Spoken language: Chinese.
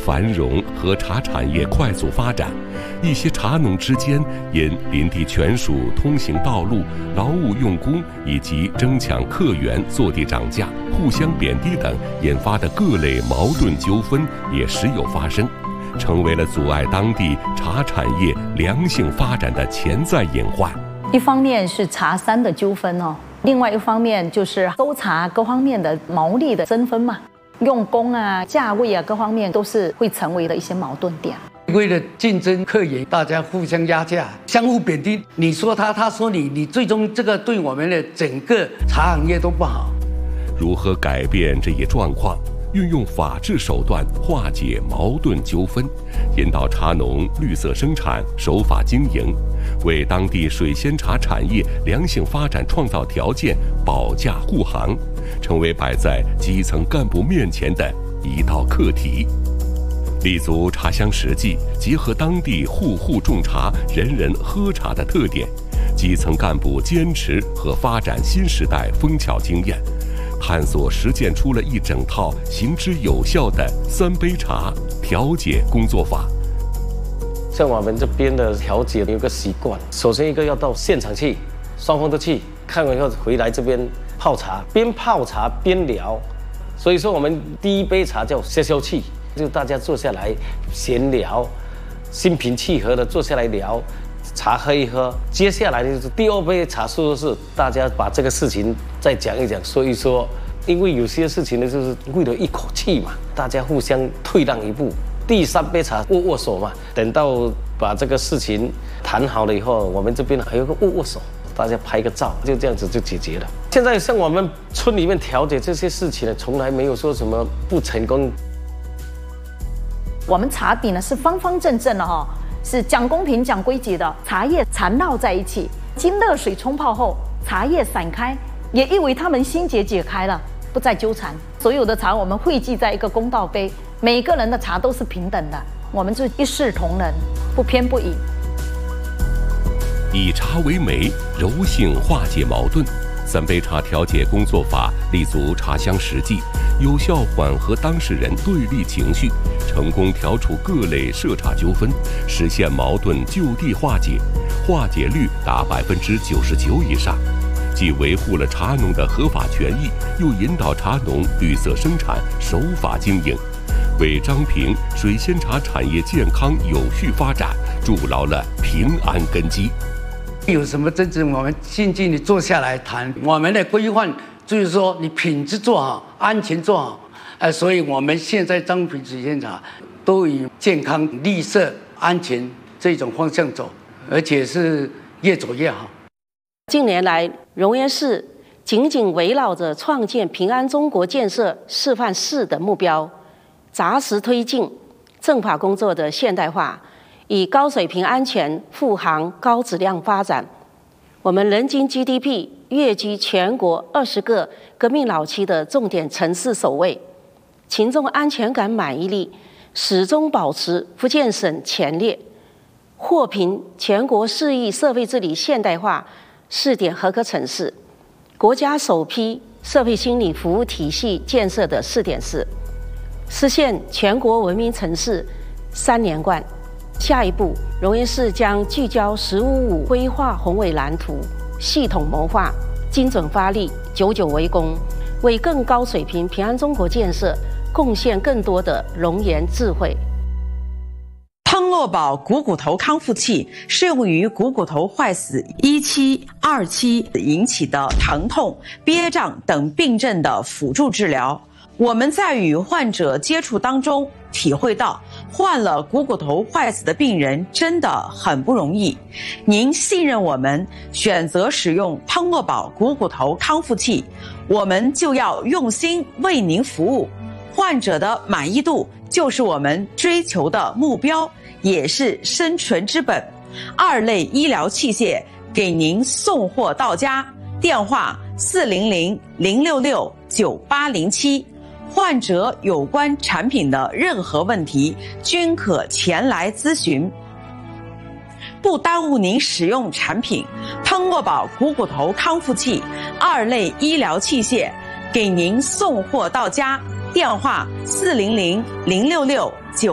繁荣和茶产业快速发展，一些茶农之间因林地权属、通行道路、劳务用工以及争抢客源、坐地涨价、互相贬低等引发的各类矛盾纠纷也时有发生，成为了阻碍当地茶产业良性发展的潜在隐患。 一方面是茶山的纠纷哦，另外一方面就是收茶各方面的毛利的争分嘛，用工啊、价位啊各方面都是会成为的一些矛盾点。 为了竞争客源，大家互相压价，相互贬低，你说他，他说你，你最终这个对我们的整个茶行业都不好。 如何改变这一状况？运用法治手段化解矛盾纠纷，引导茶农绿色生产、守法经营，为当地水仙茶产业良性发展创造条件、保驾护航，成为摆在基层干部面前的一道课题。立足茶乡实际，结合当地户户种茶、人人喝茶的特点，基层干部坚持和发展新时代枫桥经验，探索实践出了一整套行之有效的三杯茶调解工作法。 像我们这边的调解有个习惯，首先一个要到现场去，双方都去，看完以后回来这边泡茶，边泡茶边聊。所以说我们第一杯茶叫消消气，就大家坐下来闲聊，心平气和的坐下来聊，茶喝一喝。接下来就是第二杯茶，是大家把这个事情再讲一讲，说一说。因为有些事情呢，就是为了一口气嘛，大家互相退让一步。第三杯茶握握手嘛，等到把这个事情谈好了以后，我们这边还有个握握手，大家拍个照，就这样子就解决了。现在像我们村里面调解这些事情呢，从来没有说什么不成功。 我们茶底呢是方方正正的哈，是讲公平、讲规矩的，茶叶缠绕在一起，经热水冲泡后，茶叶散开，也因为他们心结解开了，不再纠缠。所有的茶我们汇集在一个公道杯，每个人的茶都是平等的，我们就一视同仁，不偏不倚。 以茶为媒，柔性化解矛盾。三杯茶调解工作法立足茶乡实际，有效缓和当事人对立情绪，成功调处各类涉茶纠纷，实现矛盾就地化解，化解率达99%以上。既维护了茶农的合法权益，又引导茶农绿色生产、守法经营，为彰平水仙茶产业健康有序发展筑牢了平安根基。 有什么争执，我们静静地坐下来谈。我们的规范就是说，你品质做好，安全做好。所以我们现在彰平水仙茶都以健康、绿色、安全这种方向走，而且是越走越好。 近年来，荣源市紧紧围绕着创建平安中国建设示范市的目标，扎实推进政法工作的现代化，以高水平、安全、富航、高质量发展。我们人均 GDP 跃居全国20个革命老区的重点城市首位，群众安全感满意力始终保持福建省前列，获评全国4亿社会治理现代化试点合格城市，国家首批社会心理服务体系建设的试点市，实现全国文明城市3连冠。下一步，荣源市将聚焦“15+5”规划宏伟蓝图，系统谋划，精准发力，久久为功，为更高水平平安中国建设贡献更多的龙颜智慧。 汤诺宝股骨头康复器适用于股骨头坏死1期、2期引起的疼痛、憋胀等病症的辅助治疗。我们在与患者接触当中体会到，患了股骨头坏死的病人真的很不容易。您信任我们，选择使用汤诺宝股骨头康复器，我们就要用心为您服务。患者的满意度就是我们追求的目标，也是生存之本。2类医疗器械给您送货到家，电话400-066-9807。患者有关产品的任何问题均可前来咨询，不耽误您使用产品。汤诺宝股骨头康复器2类医疗器械给您送货到家，电话400-066-9807。